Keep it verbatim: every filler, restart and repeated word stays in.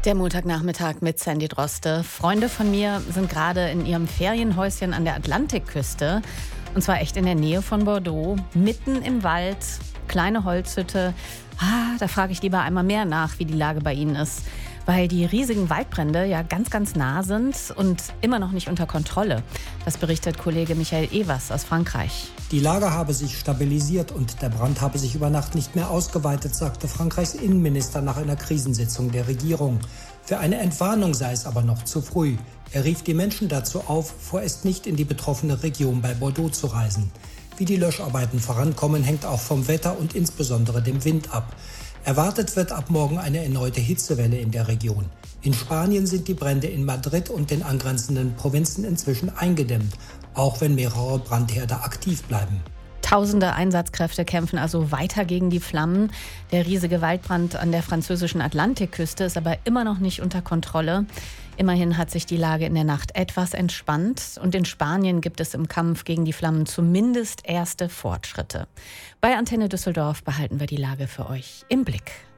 Der Montagnachmittag mit Sandy Droste. Freunde von mir sind gerade in ihrem Ferienhäuschen an der Atlantikküste. Und zwar echt in der Nähe von Bordeaux, mitten im Wald, kleine Holzhütte. Ah, da frage ich lieber einmal mehr nach, wie die Lage bei ihnen ist. Weil die riesigen Waldbrände ja ganz, ganz nah sind und immer noch nicht unter Kontrolle. Das berichtet Kollege Michael Evers aus Frankreich. Die Lage habe sich stabilisiert und der Brand habe sich über Nacht nicht mehr ausgeweitet, sagte Frankreichs Innenminister nach einer Krisensitzung der Regierung. Für eine Entwarnung sei es aber noch zu früh. Er rief die Menschen dazu auf, vorerst nicht in die betroffene Region bei Bordeaux zu reisen. Wie die Löscharbeiten vorankommen, hängt auch vom Wetter und insbesondere dem Wind ab. Erwartet wird ab morgen eine erneute Hitzewelle in der Region. In Spanien sind die Brände in Madrid und den angrenzenden Provinzen inzwischen eingedämmt, auch wenn mehrere Brandherde aktiv bleiben. Tausende Einsatzkräfte kämpfen also weiter gegen die Flammen. Der riesige Waldbrand an der französischen Atlantikküste ist aber immer noch nicht unter Kontrolle. Immerhin hat sich die Lage in der Nacht etwas entspannt und in Spanien gibt es im Kampf gegen die Flammen zumindest erste Fortschritte. Bei Antenne Düsseldorf behalten wir die Lage für euch im Blick.